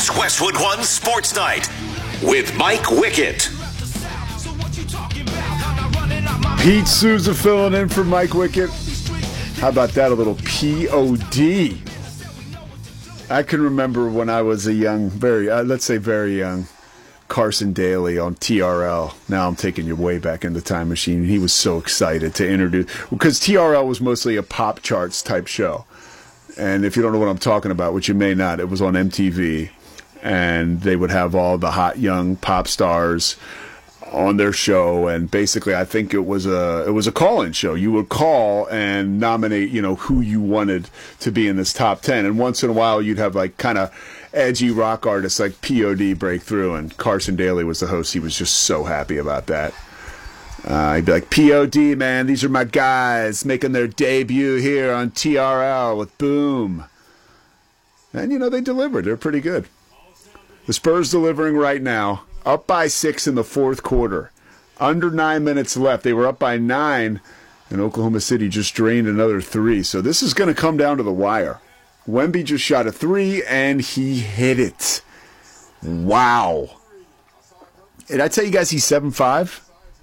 is Westwood One Sports Night with Mike Wickett. Pete Souza filling in for Mike Wickett. How about that, a little POD? I can remember when I was a young, very young, Carson Daly on TRL. Now I'm taking you way back in the time machine. He was so excited to introduce, because TRL was mostly a pop charts type show. And if you don't know what I'm talking about, which you may not, it was on MTV. And they would have all the hot young pop stars on their show, and basically I think it was a call-in show. You would call and nominate, who you wanted to be in this top 10, and once in a while you'd have like kind of edgy rock artists like POD break through, and Carson Daly was the host. He was just so happy about that. He'd be like, POD, man, these are my guys making their debut here on TRL with Boom. And they delivered. They're pretty good. The Spurs delivering right now. Up by 6 in the fourth quarter. Under 9 minutes left. They were up by 9, and Oklahoma City just drained another 3. So this is going to come down to the wire. Wemby just shot a 3, and he hit it. Wow. Did I tell you guys he's 7'5"?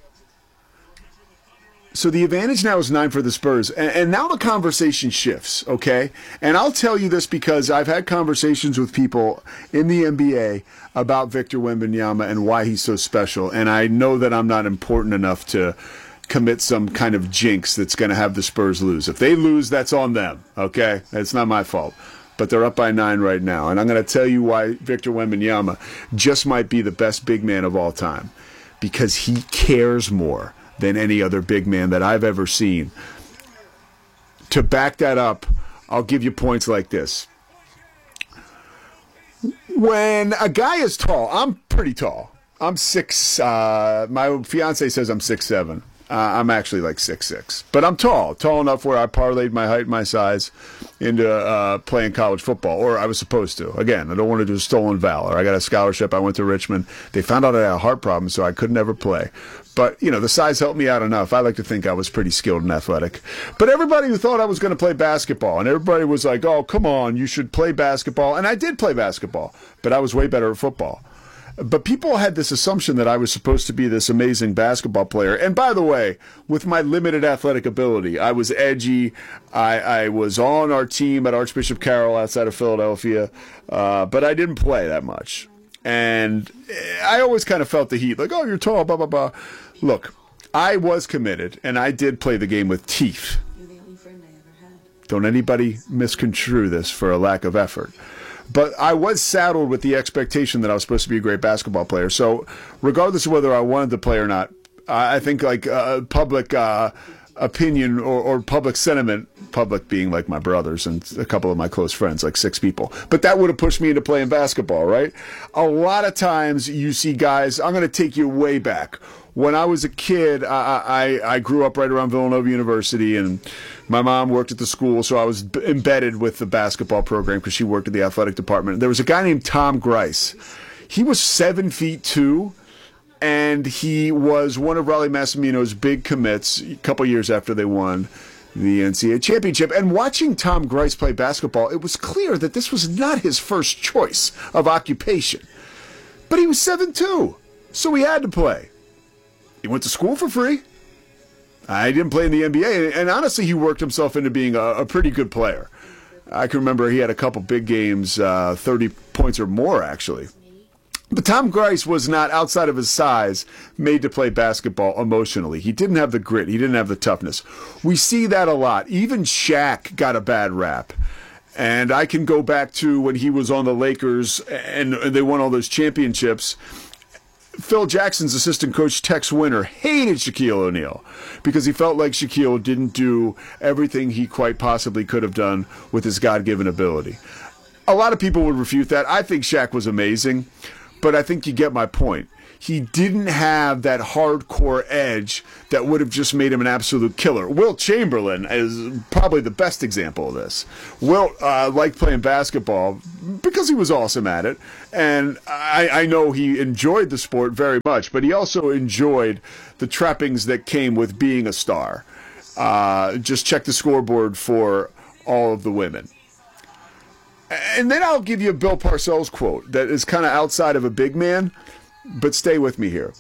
So the advantage now is 9 for the Spurs. And now the conversation shifts, okay? And I'll tell you this because I've had conversations with people in the NBA about Victor Wembanyama and why he's so special. And I know that I'm not important enough to commit some kind of jinx that's going to have the Spurs lose. If they lose, that's on them, okay? It's not my fault. But they're up by 9 right now. And I'm going to tell you why Victor Wembanyama just might be the best big man of all time. Because he cares more than any other big man that I've ever seen. To back that up, I'll give you points like this. When a guy is tall, I'm pretty tall. I'm 6. My fiance says I'm 6'7". I'm actually like 6'6". But I'm tall enough where I parlayed my height and my size into playing college football, or I was supposed to. Again, I don't want to do stolen valor. I got a scholarship. I went to Richmond. They found out I had a heart problem, so I could never play. But, the size helped me out enough. I like to think I was pretty skilled and athletic. But everybody who thought I was going to play basketball, and everybody was like, oh, come on, you should play basketball. And I did play basketball, but I was way better at football. But people had this assumption that I was supposed to be this amazing basketball player. And by the way, with my limited athletic ability, I was edgy. I was on our team at Archbishop Carroll outside of Philadelphia, but I didn't play that much. And I always kind of felt the heat, like, oh, you're tall, blah, blah, blah. Look, I was committed, and I did play the game with teeth. You're the only friend I ever had. Don't anybody misconstrue this for a lack of effort. But I was saddled with the expectation that I was supposed to be a great basketball player. So regardless of whether I wanted to play or not, I think like public opinion or public sentiment, public being like my brothers and a couple of my close friends, like 6 people. But that would have pushed me into playing basketball, right? A lot of times you see guys, I'm going to take you way back. When I was a kid, I grew up right around Villanova University, and my mom worked at the school, so I was embedded with the basketball program because she worked in the athletic department. There was a guy named Tom Grice. He was 7'2", and he was one of Raleigh Massimino's big commits a couple years after they won the NCAA championship. And watching Tom Grice play basketball, it was clear that this was not his first choice of occupation. But he was 7'2", so he had to play. He went to school for free. I didn't play in the NBA, and honestly, he worked himself into being a pretty good player. I can remember he had a couple big games, 30 points or more, actually. But Tom Grice was not, outside of his size, made to play basketball emotionally. He didn't have the grit. He didn't have the toughness. We see that a lot. Even Shaq got a bad rap. And I can go back to when he was on the Lakers and they won all those championships. Phil Jackson's assistant coach, Tex Winter, hated Shaquille O'Neal because he felt like Shaquille didn't do everything he quite possibly could have done with his God-given ability. A lot of people would refute that. I think Shaq was amazing, but I think you get my point. He didn't have that hardcore edge that would have just made him an absolute killer. Wilt Chamberlain is probably the best example of this. Wilt liked playing basketball because he was awesome at it, and I know he enjoyed the sport very much, but he also enjoyed the trappings that came with being a star. Just check the scoreboard for all of the women. And then I'll give you a Bill Parcells quote that is kind of outside of a big man, but stay with me here.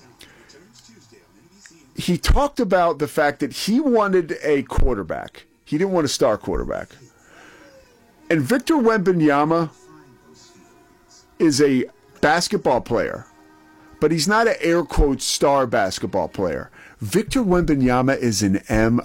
He talked about the fact that he wanted a quarterback. He didn't want a star quarterback. And Victor Wembanyama is a basketball player, but he's not an air quote star basketball player. Victor Wembanyama is an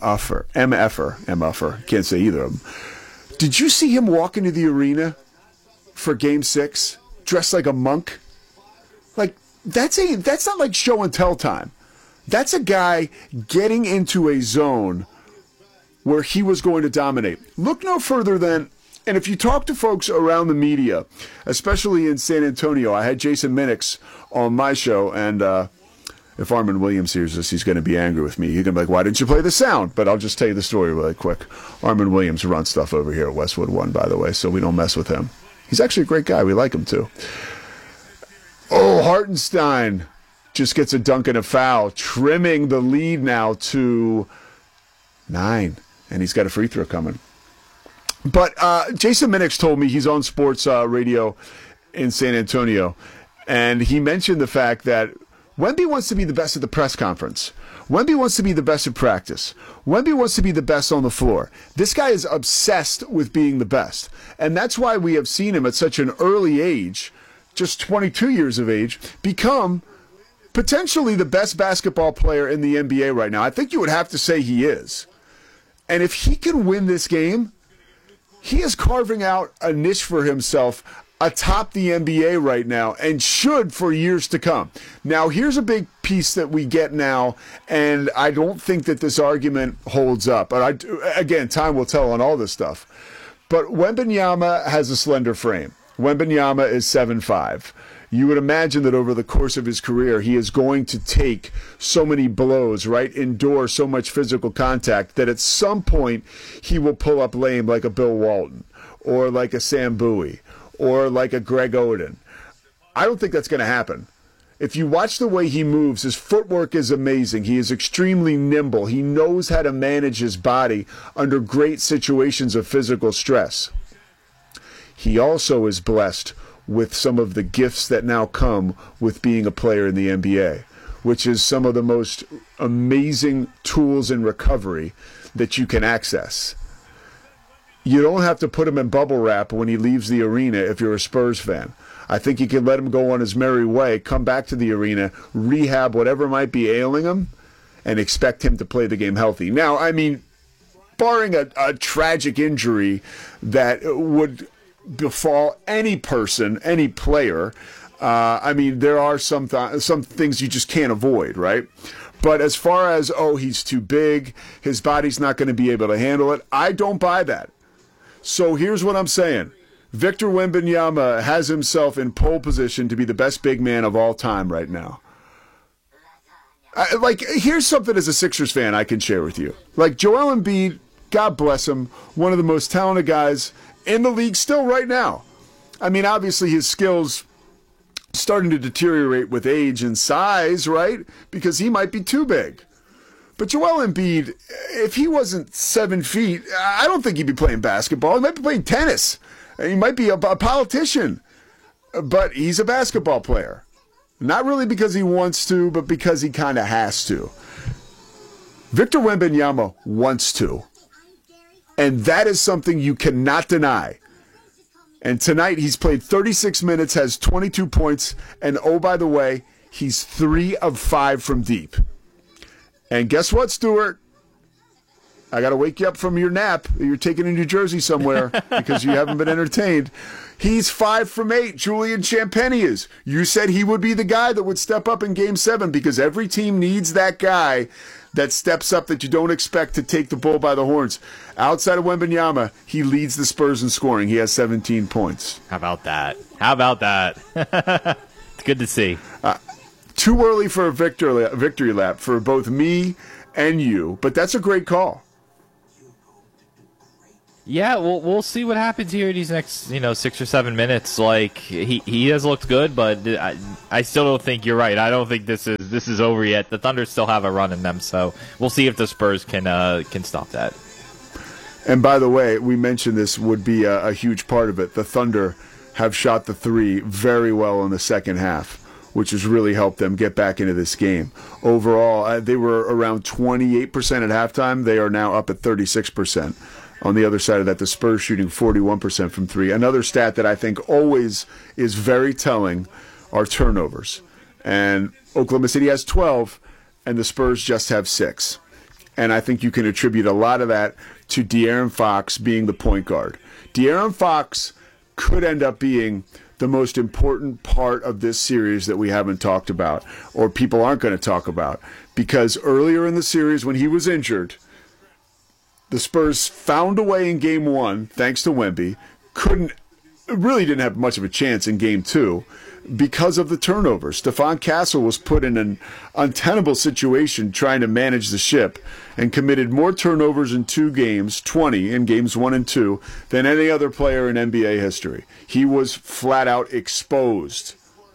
MFer. Can't say either of them. Did you see him walk into the arena for Game 6 dressed like a monk? Like, that's not like show and tell time. That's a guy getting into a zone where he was going to dominate. Look no further than, and if you talk to folks around the media, especially in San Antonio, I had Jason Minix on my show, and if Armin Williams hears this, he's going to be angry with me. He's going to be like, why didn't you play the sound? But I'll just tell you the story really quick. Armin Williams runs stuff over here at Westwood One, by the way, so we don't mess with him. He's actually a great guy. We like him, too. Oh, Hartenstein just gets a dunk and a foul, trimming the lead now to 9, and he's got a free throw coming. But Jason Minix told me he's on sports radio in San Antonio, and he mentioned the fact that Wemby wants to be the best at the press conference. Wemby wants to be the best at practice. Wemby wants to be the best on the floor. This guy is obsessed with being the best, and that's why we have seen him at such an early age, just 22 years of age, become potentially the best basketball player in the NBA right now. I think you would have to say he is. And if he can win this game, he is carving out a niche for himself atop the NBA right now and should for years to come. Now, here's a big piece that we get now, and I don't think that this argument holds up. But again, time will tell on all this stuff. But Wembanyama has a slender frame. Wembanyama is 7'5". You would imagine that over the course of his career, he is going to take so many blows, right? Endure so much physical contact that at some point he will pull up lame like a Bill Walton or like a Sam Bowie or like a Greg Oden. I don't think that's going to happen. If you watch the way he moves, his footwork is amazing. He is extremely nimble. He knows how to manage his body under great situations of physical stress. He also is blessed with some of the gifts that now come with being a player in the NBA, which is some of the most amazing tools in recovery that you can access. You don't have to put him in bubble wrap when he leaves the arena if you're a Spurs fan. I think you can let him go on his merry way, come back to the arena, rehab whatever might be ailing him, and expect him to play the game healthy. Now, I mean, barring a tragic injury that would befall any person, any player, I mean, there are some things you just can't avoid, right? But as far as, he's too big, his body's not going to be able to handle it, I don't buy that. So here's what I'm saying. Victor Wembanyama has himself in pole position to be the best big man of all time right now. Here's something as a Sixers fan I can share with you. Like, Joel Embiid, God bless him, one of the most talented guys in the league still right now. I mean, obviously his skills starting to deteriorate with age and size, right? Because he might be too big. But Joel Embiid, if he wasn't 7 feet, I don't think he'd be playing basketball. He might be playing tennis. He might be a politician. But he's a basketball player. Not really because he wants to, but because he kind of has to. Victor Wembanyama wants to. And that is something you cannot deny. And tonight he's played 36 minutes, has 22 points, and oh, by the way, he's 3 of 5 from deep. And guess what, Stuart? I got to wake you up from your nap. You're taking in New Jersey somewhere because you haven't been entertained. He's 5 from 8. Julian Champagnie is. You said he would be the guy that would step up in Game 7 because every team needs that guy that steps up that you don't expect to take the bull by the horns. Outside of Wembanyama, he leads the Spurs in scoring. He has 17 points. How about that? It's good to see. Too early for a victory lap for both me and you, but that's a great call. Yeah, we'll see what happens here in these next 6 or 7 minutes. Like he has looked good, but I still don't think you're right. I don't think this is over yet. The Thunder still have a run in them, so we'll see if the Spurs can stop that. And by the way, we mentioned this would be a huge part of it. The Thunder have shot the three very well in the second half, which has really helped them get back into this game. Overall, they were around 28% at halftime. They are now up at 36%. On the other side of that, the Spurs shooting 41% from three. Another stat that I think always is very telling are turnovers. And Oklahoma City has 12, and the Spurs just have 6. And I think you can attribute a lot of that to De'Aaron Fox being the point guard. De'Aaron Fox could end up being the most important part of this series that we haven't talked about, or people aren't going to talk about, because earlier in the series when he was injured, the Spurs found a way in Game 1, thanks to Wemby, really didn't have much of a chance in Game 2 because of the turnovers. Stephon Castle was put in an untenable situation trying to manage the ship and committed more turnovers in 2 games, 20 in Games 1 and 2, than any other player in NBA history. He was flat out exposed.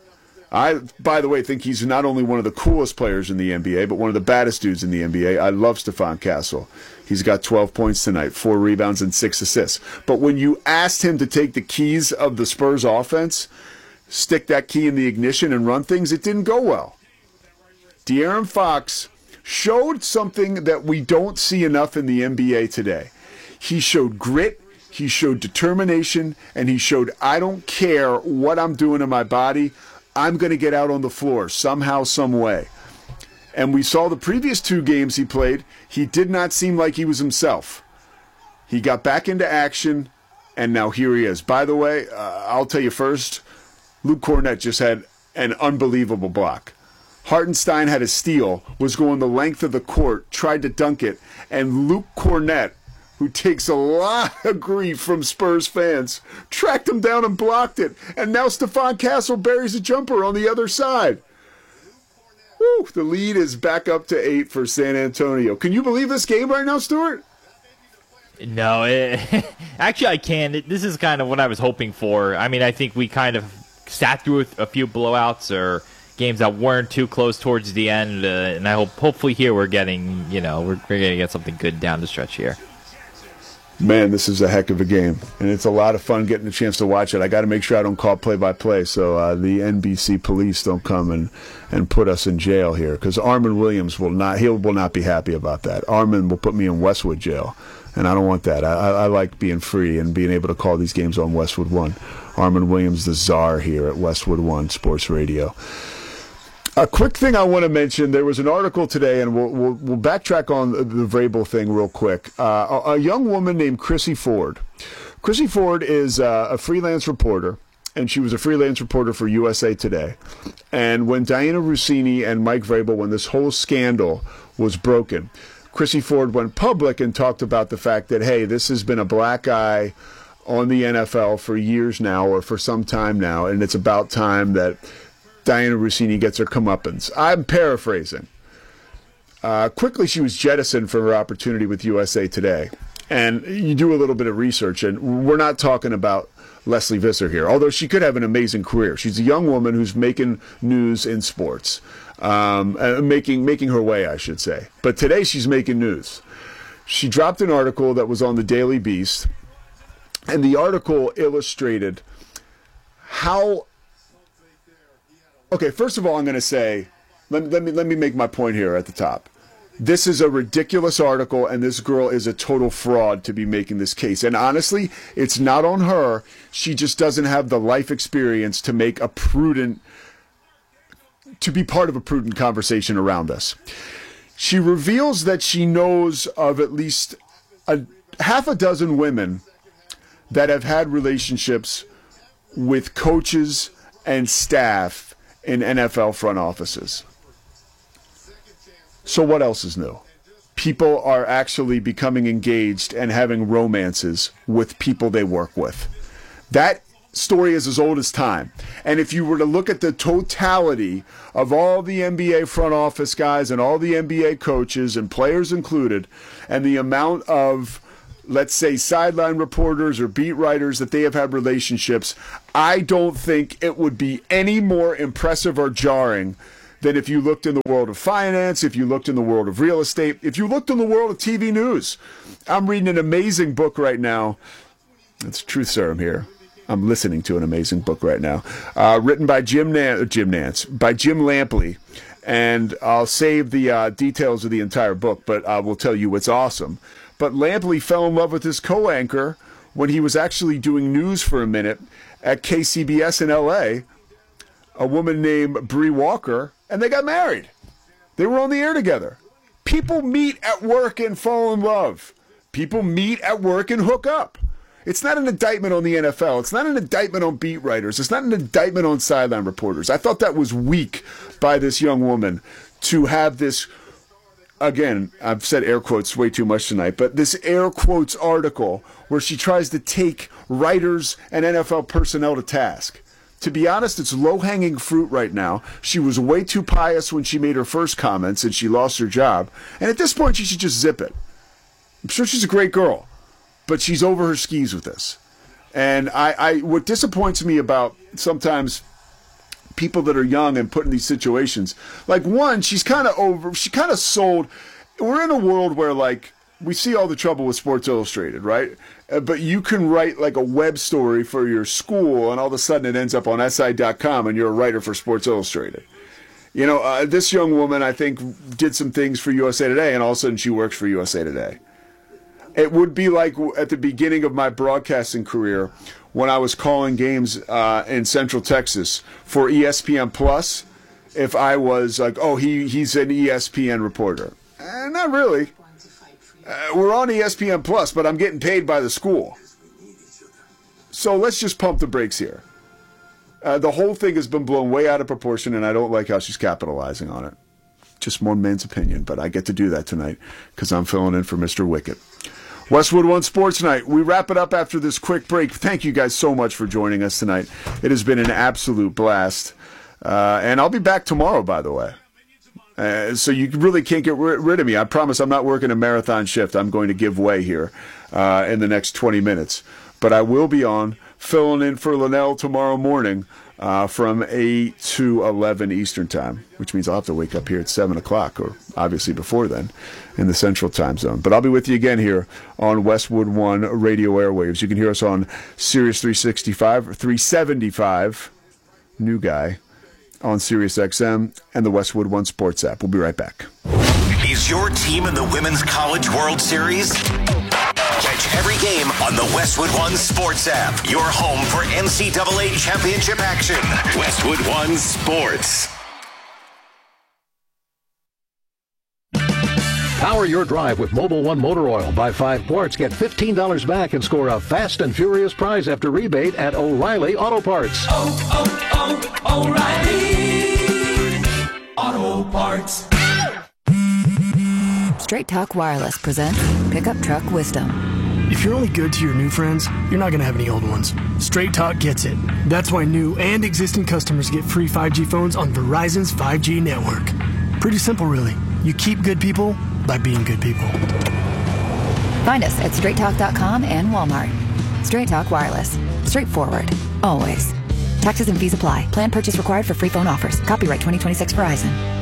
I, by the way, think he's not only one of the coolest players in the NBA, but one of the baddest dudes in the NBA. I love Stephon Castle. He's got 12 points tonight, 4 rebounds and 6 assists. But when you asked him to take the keys of the Spurs offense, stick that key in the ignition and run things, it didn't go well. De'Aaron Fox showed something that we don't see enough in the NBA today. He showed grit, he showed determination, and he showed, I don't care what I'm doing to my body, I'm going to get out on the floor somehow, some way. And we saw the previous 2 games he played, he did not seem like he was himself. He got back into action, and now here he is. By the way, I'll tell you first, Luke Cornett just had an unbelievable block. Hartenstein had a steal, was going the length of the court, tried to dunk it, and Luke Cornett, who takes a lot of grief from Spurs fans, tracked him down and blocked it. And now Stephon Castle buries a jumper on the other side. Woo, the lead is back up to 8 for San Antonio. Can you believe this game right now, Stuart? No, actually I can. This is kind of what I was hoping for. I mean, I think we kind of sat through a few blowouts or games that weren't too close towards the end, and I hopefully here we're getting, we're going to get something good down the stretch here. Man, this is a heck of a game, and it's a lot of fun getting a chance to watch it. I got to make sure I don't call play-by-play so the NBC police don't come and put us in jail here, because Armin Williams will not be happy about that. Armin will put me in Westwood jail, and I don't want that. I like being free and being able to call these games on Westwood One. Armin Williams, the czar here at Westwood One Sports Radio. A quick thing I want to mention, there was an article today, and we'll backtrack on the Vrabel thing real quick. A young woman named Chrissy Ford. Chrissy Ford is a freelance reporter, and she was a freelance reporter for USA Today. And when Diana Russini and Mike Vrabel, when this whole scandal was broken, Chrissy Ford went public and talked about the fact that, hey, this has been a black eye on the NFL for years now, or for some time now, and it's about time that Diana Russini gets her comeuppance. I'm paraphrasing. Quickly, she was jettisoned from her opportunity with USA Today. And you do a little bit of research, and we're not talking about Leslie Visser here, although she could have an amazing career. She's a young woman who's making news in sports, making her way, I should say. But today she's making news. She dropped an article that was on the Daily Beast, and the article illustrated how... Okay, first of all, I'm going to say, let me make my point here at the top. This is a ridiculous article, and this girl is a total fraud to be making this case. And honestly, it's not on her. She just doesn't have the life experience to be part of a prudent conversation around this. She reveals that she knows of at least half a dozen women that have had relationships with coaches and staff in NFL front offices. So what else is new? People are actually becoming engaged and having romances with people they work with. That story is as old as time. And if you were to look at the totality of all the NBA front office guys and all the NBA coaches and players included, and the amount of, let's say, sideline reporters or beat writers that they have had relationships, I don't think it would be any more impressive or jarring than if you looked in the world of finance, if you looked in the world of real estate, if you looked in the world of TV news. I'm reading an amazing book right now. It's Truth Serum here. I'm listening to an amazing book right now, written by Jim Lampley. And I'll save the details of the entire book, but I will tell you it's awesome. But Lampley fell in love with his co-anchor when he was actually doing news for a minute at KCBS in L.A., a woman named Bree Walker, and they got married. They were on the air together. People meet at work and fall in love. People meet at work and hook up. It's not an indictment on the NFL. It's not an indictment on beat writers. It's not an indictment on sideline reporters. I thought that was weak by this young woman to have this, again, I've said air quotes way too much tonight, but this air quotes article where she tries to take writers and NFL personnel to task. To be honest, it's low-hanging fruit right now. She was way too pious when she made her first comments and she lost her job. And at this point, she should just zip it. I'm sure she's a great girl, but she's over her skis with this. And what disappoints me about sometimes people that are young and put in these situations, like one, she kind of sold. We're in a world where like we see all the trouble with Sports Illustrated, right? But you can write like a web story for your school and all of a sudden it ends up on SI.com and you're a writer for Sports Illustrated. You know, this young woman, I think, did some things for USA Today and all of a sudden she works for USA Today. It would be like at the beginning of my broadcasting career when I was calling games in Central Texas for ESPN Plus. If I was like, oh, he's an ESPN reporter. Not really. We're on ESPN Plus, but I'm getting paid by the school. So let's just pump the brakes here. The whole thing has been blown way out of proportion, and I don't like how she's capitalizing on it. Just one man's opinion, but I get to do that tonight because I'm filling in for Mr. Wicket. Westwood One Sports Night. We wrap it up after this quick break. Thank you guys so much for joining us tonight. It has been an absolute blast. And I'll be back tomorrow, by the way. So you really can't get rid of me. I promise I'm not working a marathon shift. I'm going to give way here in the next 20 minutes. But I will be on filling in for Linnell tomorrow morning from 8 to 11 Eastern Time, which means I'll have to wake up here at 7 o'clock, or obviously before then, in the Central Time Zone. But I'll be with you again here on Westwood One Radio Airwaves. You can hear us on Sirius 375, new guy, on Sirius XM and the Westwood One Sports app. We'll be right back. Is your team in the Women's College World Series? Catch every game on the Westwood One Sports app. Your home for NCAA championship action. Westwood One Sports. Power your drive with Mobil 1 Motor Oil. Buy 5 quarts, get $15 back, and score a fast and furious prize after rebate at O'Reilly Auto Parts. O'Reilly Auto Parts. Straight Talk Wireless presents Pickup Truck Wisdom. If you're only good to your new friends, you're not going to have any old ones. Straight Talk gets it. That's why new and existing customers get free 5G phones on Verizon's 5G network. Pretty simple, really. You keep good people by being good people. Find us at straighttalk.com and Walmart. Straight Talk Wireless. Straightforward. Always. Taxes and fees apply. Plan purchase required for free phone offers. Copyright 2026 Verizon.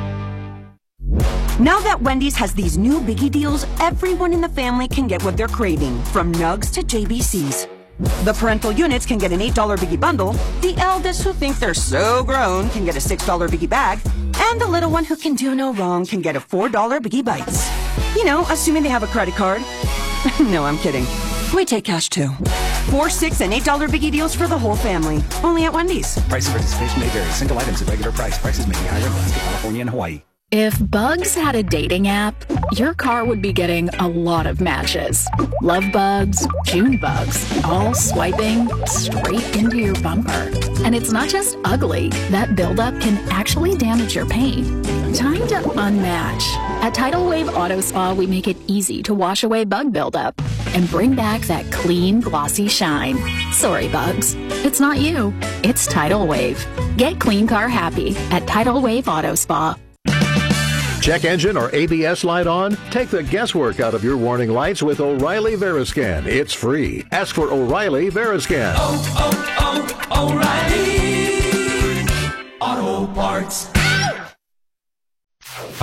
Now that Wendy's has these new biggie deals, everyone in the family can get what they're craving, from nugs to JBCs. The parental units can get an $8 biggie bundle, the eldest who think they're so grown can get a $6 biggie bag, and the little one who can do no wrong can get a $4 biggie bites. You know, assuming they have a credit card. No, I'm kidding. We take cash too. 4, 6, and $8 biggie deals for the whole family. Only at Wendy's. Price of participation may vary. Single items at regular price. Prices may be higher in Alaska, California, and Hawaii. If Bugs had a dating app, your car would be getting a lot of matches. Love bugs, June bugs, all swiping straight into your bumper. And it's not just ugly. That buildup can actually damage your paint. Time to unmatch. At Tidal Wave Auto Spa, we make it easy to wash away bug buildup and bring back that clean, glossy shine. Sorry, bugs. It's not you. It's Tidal Wave. Get clean car happy at Tidal Wave Auto Spa. Check engine or ABS light on? Take the guesswork out of your warning lights with O'Reilly Veriscan. It's free. Ask for O'Reilly Veriscan. O'Reilly Auto Parts.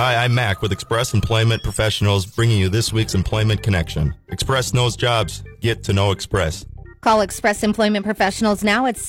Hi, I'm Mac with Express Employment Professionals, bringing you this week's Employment Connection. Express knows jobs. Get to know Express. Call Express Employment Professionals now at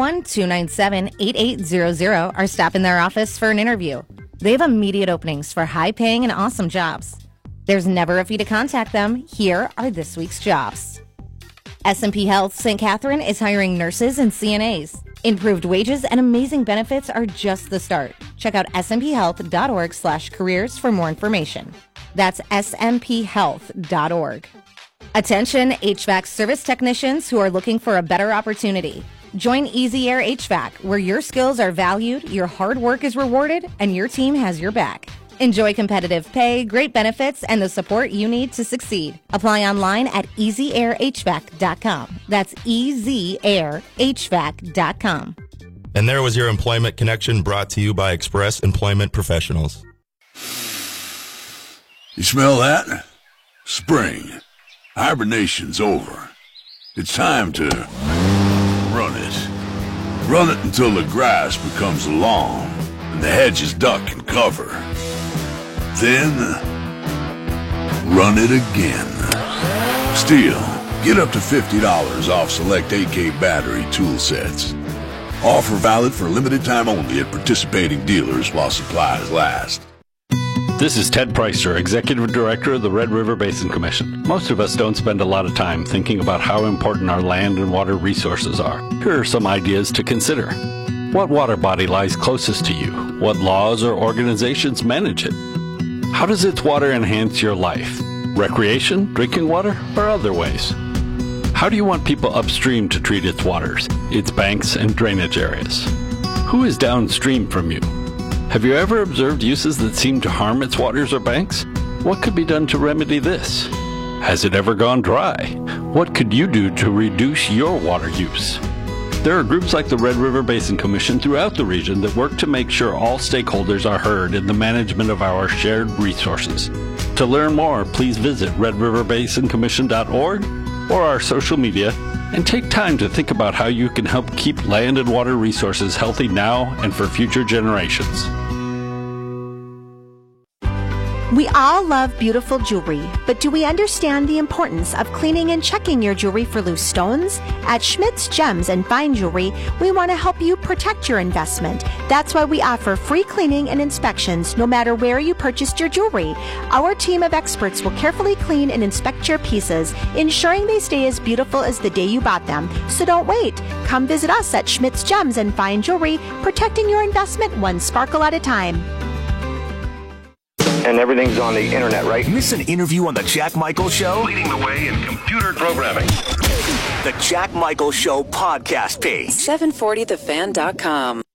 701-297-8800 or stop in their office for an interview. They have immediate openings for high-paying and awesome jobs. There's never a fee to contact them. Here are this week's jobs. S&P Health St. Catherine is hiring nurses and CNAs. Improved wages and amazing benefits are just the start. Check out smphealth.org/careers for more information. That's smphealth.org. Attention HVAC service technicians who are looking for a better opportunity. Join Easy Air HVAC, where your skills are valued, your hard work is rewarded, and your team has your back. Enjoy competitive pay, great benefits, and the support you need to succeed. Apply online at easyairhvac.com. That's easyairhvac.com. And there was your Employment Connection, brought to you by Express Employment Professionals. You smell that? Spring. Hibernation's over. It's time to run it. Run it until the grass becomes long and the hedges duck and cover. Then, run it again. Stihl, get up to $50 off select AK battery tool sets. Offer valid for limited time only at participating dealers while supplies last. This is Ted Preister, Executive Director of the Red River Basin Commission. Most of us don't spend a lot of time thinking about how important our land and water resources are. Here are some ideas to consider. What water body lies closest to you? What laws or organizations manage it? How does its water enhance your life? Recreation, drinking water, or other ways? How do you want people upstream to treat its waters, its banks and drainage areas? Who is downstream from you? Have you ever observed uses that seem to harm its waters or banks? What could be done to remedy this? Has it ever gone dry? What could you do to reduce your water use? There are groups like the Red River Basin Commission throughout the region that work to make sure all stakeholders are heard in the management of our shared resources. To learn more, please visit redriverbasincommission.org or our social media and take time to think about how you can help keep land and water resources healthy now and for future generations. We all love beautiful jewelry, but do we understand the importance of cleaning and checking your jewelry for loose stones? At Schmidt's Gems and Fine Jewelry, we want to help you protect your investment. That's why we offer free cleaning and inspections no matter where you purchased your jewelry. Our team of experts will carefully clean and inspect your pieces, ensuring they stay as beautiful as the day you bought them. So don't wait. Come visit us at Schmidt's Gems and Fine Jewelry, protecting your investment one sparkle at a time. And everything's on the internet, right? Miss an interview on The Jack Michael Show? Leading the way in computer programming. The Jack Michael Show podcast page. 740thefan.com.